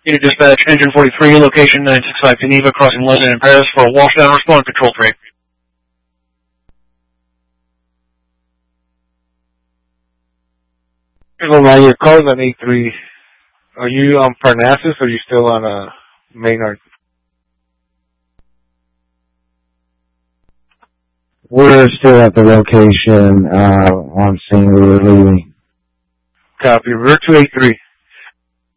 Unit Dispatch, Engine 43, location 965 Geneva, crossing London and Paris for a washdown. Respond, Control 3. Well, your car's on A3. Are you on Parnassus or are you still on Maynard? We're still at the location on scene. We were leaving. Copy. Revert to A3.